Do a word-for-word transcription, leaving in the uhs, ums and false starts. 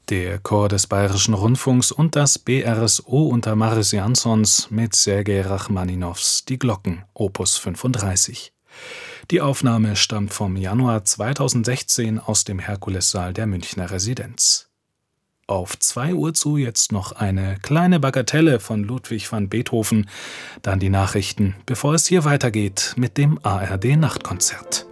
Der Chor des Bayerischen Rundfunks und das B R S O unter Maris Jansons mit Sergei Rachmaninows Die Glocken Opus fünfunddreißig. Die Aufnahme stammt vom Januar zweitausendsechzehn aus dem Herkulessaal der Münchner Residenz. Auf zwei Uhr zu jetzt noch eine kleine Bagatelle von Ludwig van Beethoven, dann die Nachrichten, bevor es hier weitergeht mit dem A R D Nachtkonzert.